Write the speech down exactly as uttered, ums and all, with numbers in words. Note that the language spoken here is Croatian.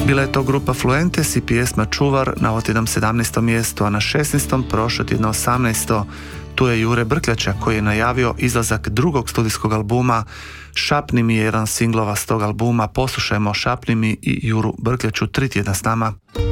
Bila je to grupa Fluentes i pjesma Čuvar na ovog tjednom sedamnaestom mjestu, a na šesnaestom prošlo tjedno osamnaesto Tu je Jure Brkljača koji je najavio izlazak drugog studijskog albuma. Šapni mi je jedan singlova s tog albuma. Poslušajmo Šapni mi i Juru Brkljaču tri tjedna s nama.